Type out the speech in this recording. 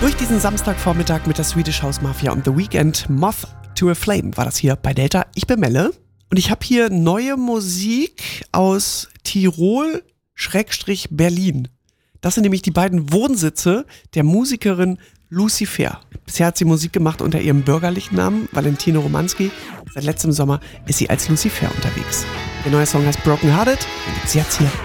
Durch diesen Samstagvormittag mit der Swedish House Mafia und The Weeknd, Moth to a Flame war das hier bei Delta. Ich bin Melle und ich habe hier neue Musik aus Tirol-Berlin. Das sind nämlich die beiden Wohnsitze der Musikerin Lucy Fair. Bisher hat sie Musik gemacht unter ihrem bürgerlichen Namen, Valentino Romanski. Seit letztem Sommer ist sie als Lucy Fair unterwegs. Der neue Song heißt Broken Hearted, den gibt's jetzt hier